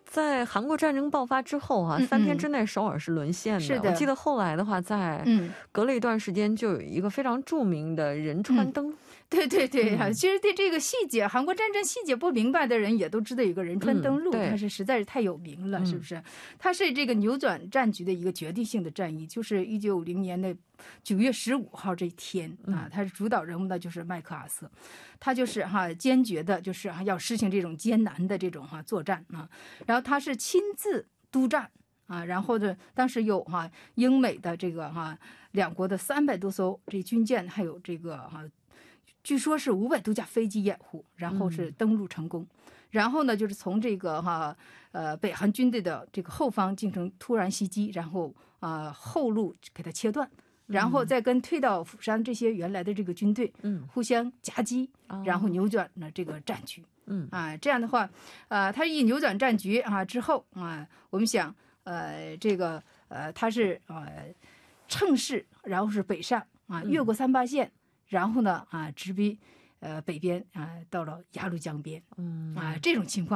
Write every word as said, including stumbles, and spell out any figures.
在韩国战争爆发之后啊， 嗯嗯三天之内首尔是沦陷的。 是的我记得后来的话，在嗯隔了一段时间，就有一个非常著名的仁川灯。 对对对啊， 嗯其实对这个细节，韩国战争细节不明白的人也都知道有个仁川登陆， 嗯对它是实在是太有名了， 嗯是不是？它是这个扭转战局的一个决定性的战役，就是一九五零年的九月十五号这一天啊，他是主导人物呢，就是麦克阿瑟，他就是哈坚决的，就是哈要实行这种艰难的这种哈作战啊，然后他是亲自督战。啊，然后呢，当时有哈、英美的这个哈、两国的三百多艘这军舰，还有这个哈、据说是五百多架飞机掩护，然后是登陆成功。然后呢，就是从这个哈呃北韩军队的这个后方进行突然袭击，然后啊、呃后路给它切断。然后再跟退到釜山这些原来的这个军队， 嗯互相夹击， 哦然后扭转了这个战局。 嗯啊，这样的话，呃，他一扭转战局啊之后啊，我们想，呃，这个呃，他是呃乘势，然后是北上啊，越过三八线，然后呢啊，直逼呃北边啊，到了鸭绿江边， 嗯啊，这种情况。